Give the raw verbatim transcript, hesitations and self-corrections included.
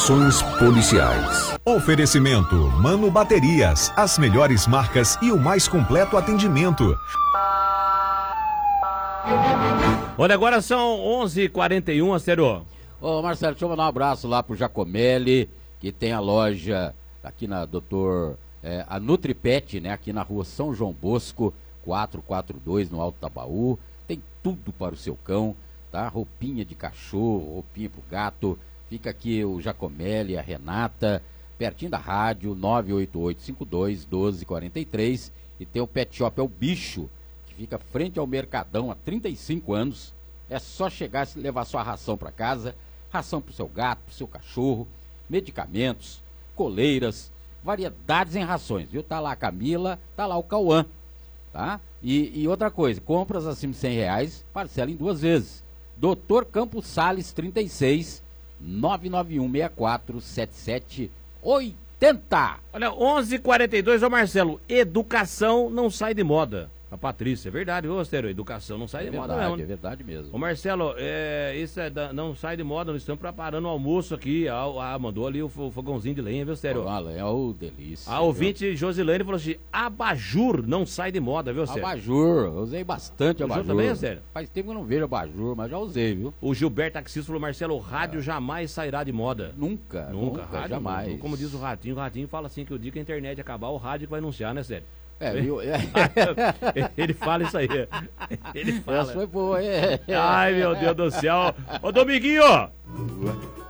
Informações policiais. Oferecimento Mano Baterias, as melhores marcas e o mais completo atendimento. Olha, agora são onze e quarenta e um, Astero. Ô, Marcelo, deixa eu mandar um abraço lá pro Jacomelli, que tem a loja aqui na doutor, é, a Nutripet, né, aqui na rua São João Bosco, quatrocentos e quarenta e dois, no Alto Tabaú. Tem tudo para o seu cão, tá? Roupinha de cachorro, roupinha pro gato. Fica aqui o Jacomelli, a Renata, pertinho da rádio, nove oito oito cinco dois um dois quatro três. E tem o Pet Shop, é o Bicho, que fica frente ao Mercadão há trinta e cinco anos. É só chegar e levar sua ração para casa, ração pro seu gato, pro seu cachorro, medicamentos, coleiras, variedades em rações, viu? Tá lá a Camila, tá lá o Cauã, tá? E, e outra coisa, compras acima de cem reais, parcela em duas vezes. doutor Campos Sales, trinta e seis, nove nove um seis quatro sete sete oito zero. Olha, onze e quarenta e dois, ô Marcelo, educação não sai de moda. A Patrícia, é verdade, viu, Astero? Educação não sai É de moda verdade, mesmo. é verdade mesmo. Ô Marcelo, é, isso é da- não sai de moda, nós estamos preparando o almoço aqui. Ah, ah, mandou ali o fo- fogãozinho de lenha, viu, Astero? Olha, é o delícia. A ouvinte Josilene falou assim: abajur não sai de moda, viu, Astero? Abajur, eu usei bastante Usou abajur. também, sério? Faz tempo que eu não vejo abajur, mas já usei, viu? O Gilberto Taxista falou: Marcelo, o rádio jamais sairá de moda. Nunca, Nunca, nunca, rádio, jamais. nunca. Como diz o Ratinho, o Ratinho fala assim que o dia que a internet acabar, o rádio que vai anunciar, né, sério? É, viu? Ele fala isso aí. Ele fala. Essa foi boa, é. Ai, meu Deus do céu. Ô, Dominguinho!